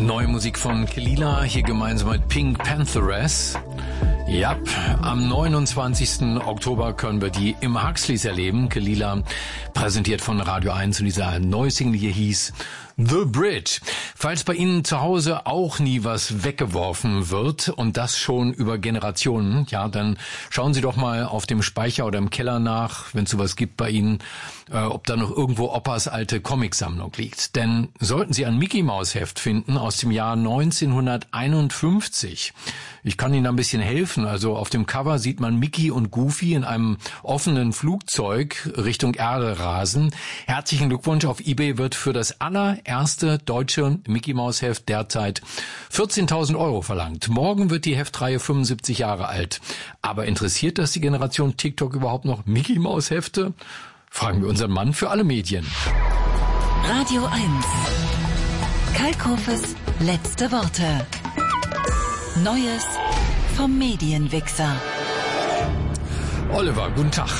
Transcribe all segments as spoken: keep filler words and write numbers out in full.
Neue Musik von Kehlila, hier gemeinsam mit Pink Pantheress. Ja, am neunundzwanzigsten Oktober können wir die im Huxleys erleben. Kehlila, präsentiert von Radio eins, und dieser neue Single hier hieß The Bridge. Falls bei Ihnen zu Hause auch nie was weggeworfen wird und das schon über Generationen, ja, dann schauen Sie doch mal auf dem Speicher oder im Keller nach, wenn es sowas gibt bei Ihnen, äh, ob da noch irgendwo Opas alte Comicsammlung liegt. Denn sollten Sie ein Mickey-Maus-Heft finden aus dem Jahr neunzehnhunderteinundfünfzig, ich kann Ihnen ein bisschen helfen. Also auf dem Cover sieht man Mickey und Goofy in einem offenen Flugzeug Richtung Erde rasen. Herzlichen Glückwunsch. Auf eBay wird für das allererste deutsche Mickey-Maus-Heft derzeit vierzehntausend Euro verlangt. Morgen wird die Heftreihe fünfundsiebzig Jahre alt. Aber interessiert das die Generation TikTok überhaupt noch? Mickey-Maus-Hefte? Fragen wir unseren Mann für alle Medien. Radio eins. Kalkhofes letzte Worte. Neues vom Medienwichser. Oliver, guten Tag.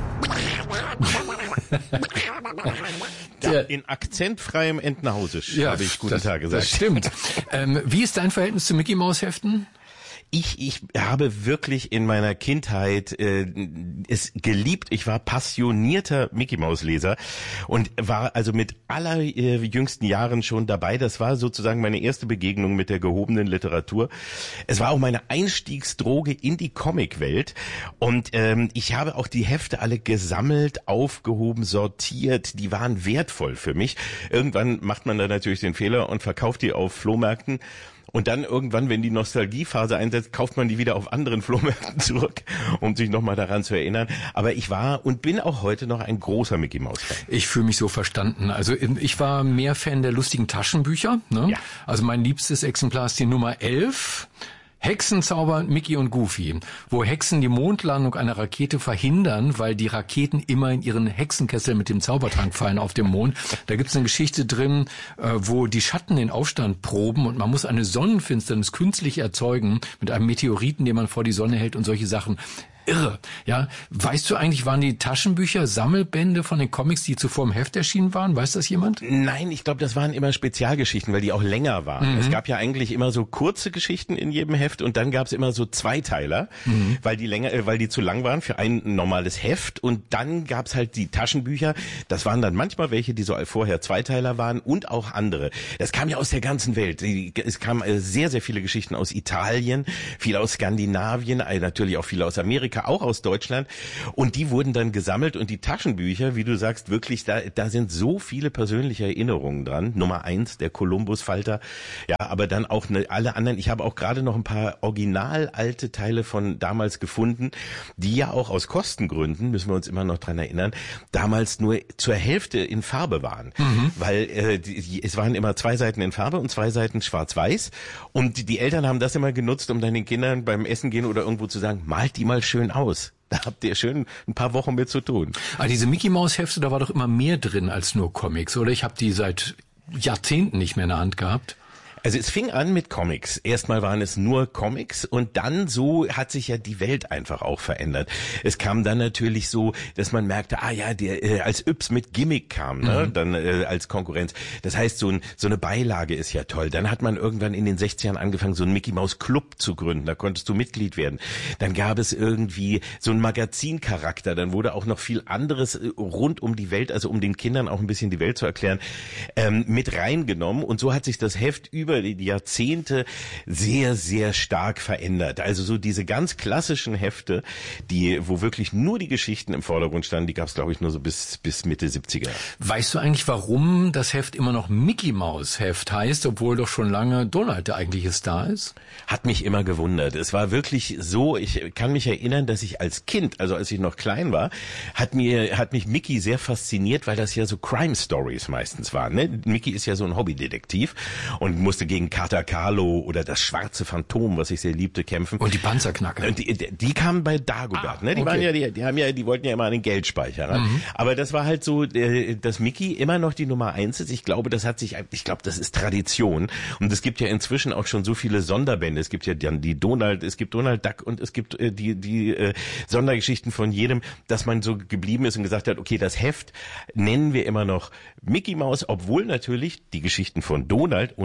Ja, in akzentfreiem Entenhausisch ja, habe ich guten das, Tag gesagt. Das stimmt. ähm, wie ist dein Verhältnis zu Mickey-Maus-Heften? Ich, ich habe wirklich in meiner Kindheit äh, es geliebt. Ich war passionierter Mickey-Maus-Leser und war also mit allerjüngsten Jahren schon dabei. Das war sozusagen meine erste Begegnung mit der gehobenen Literatur. Es war auch meine Einstiegsdroge in die Comicwelt. Und ähm, ich habe auch die Hefte alle gesammelt, aufgehoben, sortiert. Die waren wertvoll für mich. Irgendwann macht man da natürlich den Fehler und verkauft die auf Flohmärkten. Und dann irgendwann, wenn die Nostalgiephase einsetzt, kauft man die wieder auf anderen Flohmärkten zurück, um sich nochmal daran zu erinnern. Aber ich war und bin auch heute noch ein großer Mickey-Maus-Fan. Ich fühle mich so verstanden. Also ich war mehr Fan der lustigen Taschenbücher. Ne? Ja. Also mein liebstes Exemplar ist die Nummer elf. Hexenzauber, Mickey und Goofy, wo Hexen die Mondlandung einer Rakete verhindern, weil die Raketen immer in ihren Hexenkessel mit dem Zaubertrank fallen auf dem Mond. Da gibt's eine Geschichte drin, wo die Schatten den Aufstand proben und man muss eine Sonnenfinsternis künstlich erzeugen mit einem Meteoriten, den man vor die Sonne hält und solche Sachen. Irre, ja. Weißt du eigentlich, waren die Taschenbücher Sammelbände von den Comics, die zuvor im Heft erschienen waren? Weiß das jemand? Nein, ich glaube, das waren immer Spezialgeschichten, weil die auch länger waren. Mhm. Es gab ja eigentlich immer so kurze Geschichten in jedem Heft und dann gab es immer so Zweiteiler, mhm. weil die länger, äh, weil die zu lang waren für ein normales Heft. Und dann gab es halt die Taschenbücher. Das waren dann manchmal welche, die so vorher Zweiteiler waren und auch andere. Das kam ja aus der ganzen Welt. Es kamen sehr, sehr viele Geschichten aus Italien, viel aus Skandinavien, natürlich auch viele aus Amerika, auch aus Deutschland, und die wurden dann gesammelt und die Taschenbücher, wie du sagst, wirklich, da da sind so viele persönliche Erinnerungen dran. Nummer eins, der Kolumbus-Falter, ja, aber dann auch ne, alle anderen. Ich habe auch gerade noch ein paar original alte Teile von damals gefunden, die ja auch aus Kostengründen, müssen wir uns immer noch dran erinnern, damals nur zur Hälfte in Farbe waren, mhm. weil äh, die, es waren immer zwei Seiten in Farbe und zwei Seiten schwarz-weiß, und die, die Eltern haben das immer genutzt, um dann den Kindern beim Essen gehen oder irgendwo zu sagen, malt die mal schön aus. Da habt ihr schön ein paar Wochen mit zu tun. Aber diese Mickey-Maus-Hefte, da war doch immer mehr drin als nur Comics, oder? Ich habe die seit Jahrzehnten nicht mehr in der Hand gehabt. Also es fing an mit Comics. Erstmal waren es nur Comics und dann so hat sich ja die Welt einfach auch verändert. Es kam dann natürlich so, dass man merkte, ah ja, der äh, als Yps mit Gimmick kam, ne, mhm. dann äh, als Konkurrenz. Das heißt, so, ein, so eine Beilage ist ja toll. Dann hat man irgendwann in den sechzigern angefangen, so einen Mickey Maus Club zu gründen. Da konntest du Mitglied werden. Dann gab es irgendwie so einen Magazincharakter. Dann wurde auch noch viel anderes rund um die Welt, also um den Kindern auch ein bisschen die Welt zu erklären, ähm, mit reingenommen. Und so hat sich das Heft über die Jahrzehnte sehr, sehr stark verändert. Also so diese ganz klassischen Hefte, die, wo wirklich nur die Geschichten im Vordergrund standen, die gab es, glaube ich, nur so bis bis Mitte siebziger. Weißt du eigentlich, warum das Heft immer noch Mickey Maus Heft heißt, obwohl doch schon lange Donald der eigentliche Star ist? Hat mich immer gewundert. Es war wirklich so, ich kann mich erinnern, dass ich als Kind, also als ich noch klein war, hat mir hat mich Mickey sehr fasziniert, weil das ja so Crime Stories meistens waren. Ne? Mickey ist ja so ein Hobbydetektiv und musste gegen Kater Carlo oder das schwarze Phantom, was ich sehr liebte, kämpfen. Und die Panzerknacker. Die, die, die kamen bei Dagobert, ah, ne? Die okay. waren ja, die, die haben ja, die wollten ja immer an den Geldspeicher ran. Mhm. Aber das war halt so, dass Mickey immer noch die Nummer eins ist. Ich glaube, das hat sich, ich glaube, das ist Tradition. Und es gibt ja inzwischen auch schon so viele Sonderbände. Es gibt ja dann die Donald, es gibt Donald Duck und es gibt äh, die die äh, Sondergeschichten von jedem, dass man so geblieben ist und gesagt hat, okay, das Heft nennen wir immer noch Mickey Maus, obwohl natürlich die Geschichten von Donald und Dagobert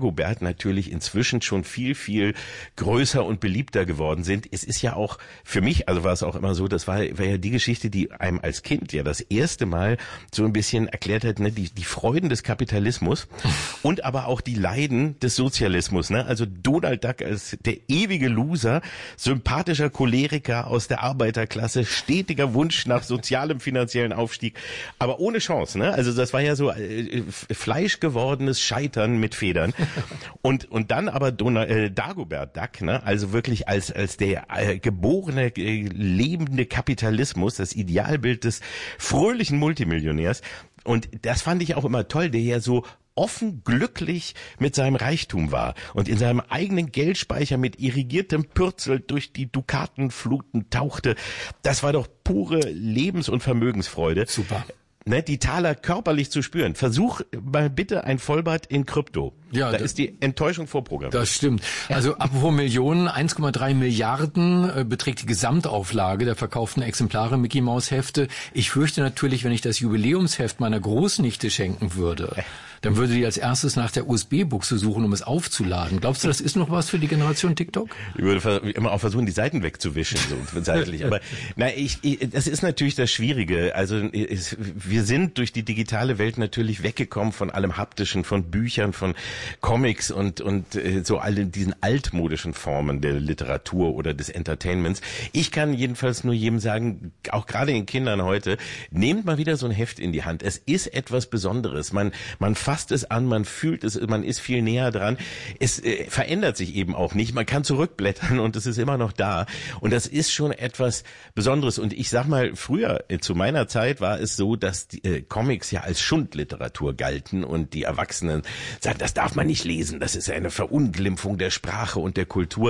Dagobert natürlich inzwischen schon viel, viel größer und beliebter geworden sind. Es ist ja auch, für mich, also war es auch immer so, das war, war ja die Geschichte, die einem als Kind ja das erste Mal so ein bisschen erklärt hat, ne, die, die Freuden des Kapitalismus und aber auch die Leiden des Sozialismus, ne? Also Donald Duck als der ewige Loser, sympathischer Choleriker aus der Arbeiterklasse, stetiger Wunsch nach sozialem finanziellen Aufstieg, aber ohne Chance, ne? Also das war ja so äh, fleischgewordenes Scheitern mit Federn. Und und dann aber Donald, äh, Dagobert Duck, ne? Also wirklich als als der äh, geborene äh, lebende Kapitalismus, das Idealbild des fröhlichen Multimillionärs. Und das fand ich auch immer toll, der ja so offen glücklich mit seinem Reichtum war und in seinem eigenen Geldspeicher mit irrigiertem Pürzel durch die Dukatenfluten tauchte. Das war doch pure Lebens- und Vermögensfreude. Super. Ne, die Taler körperlich zu spüren. Versuch mal bitte ein Vollbart in Krypto. Ja, da ist die Enttäuschung vorprogrammiert. Das stimmt. Also apropos Millionen, eins Komma drei Milliarden äh, beträgt die Gesamtauflage der verkauften Exemplare Mickey Maus Hefte. Ich fürchte natürlich, wenn ich das Jubiläumsheft meiner Großnichte schenken würde, dann würde die als erstes nach der U S B-Buchse suchen, um es aufzuladen. Glaubst du, das ist noch was für die Generation TikTok? Ich würde immer auch versuchen, die Seiten wegzuwischen, so seitlich. Aber na, ich, ich, das ist natürlich das Schwierige. Also es, wir sind durch die digitale Welt natürlich weggekommen von allem Haptischen, von Büchern, von Comics und und äh, so all diesen altmodischen Formen der Literatur oder des Entertainments. Ich kann jedenfalls nur jedem sagen, auch gerade den Kindern heute, nehmt mal wieder so ein Heft in die Hand. Es ist etwas Besonderes. Man man fasst es an, man fühlt es, man ist viel näher dran. Es äh, verändert sich eben auch nicht. Man kann zurückblättern und es ist immer noch da. Und das ist schon etwas Besonderes. Und ich sag mal, früher, äh, zu meiner Zeit, war es so, dass die äh, Comics ja als Schundliteratur galten und die Erwachsenen sagen, das darf man nicht lesen. Das ist eine Verunglimpfung der Sprache und der Kultur.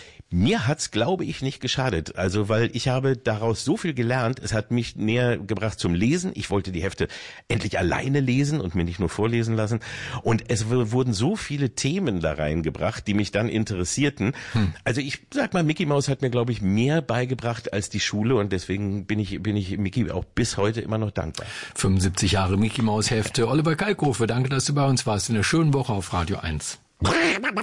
Mir hat's, glaube ich, nicht geschadet. Also, weil ich habe daraus so viel gelernt. Es hat mich näher gebracht zum Lesen. Ich wollte die Hefte endlich alleine lesen und mir nicht nur vorlesen lassen. Und es wurden so viele Themen da reingebracht, die mich dann interessierten. Hm. Also ich sag mal, Mickey Mouse hat mir, glaube ich, mehr beigebracht als die Schule. Und deswegen bin ich, bin ich Mickey auch bis heute immer noch dankbar. fünfundsiebzig Jahre Mickey Maus Hefte. Oliver Kalkofe, danke, dass du bei uns warst. In einer schönen Woche auf Radio eins.